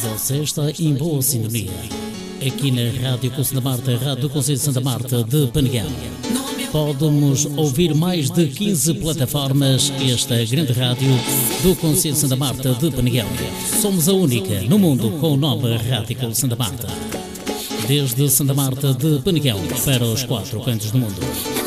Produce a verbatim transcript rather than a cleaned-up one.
Você está em boa sintonia. Aqui na Rádio Conselho da Marta, Rádio do Conselho de Santa Marta de Peneguel. Pode-nos ouvir mais de quinze plataformas, esta grande rádio do Conselho de Santa Marta de Peneguel. Somos a única no mundo com o nome Rádio Conselho de Santa Marta. Desde Santa Marta de Peneguel para os quatro cantos do mundo.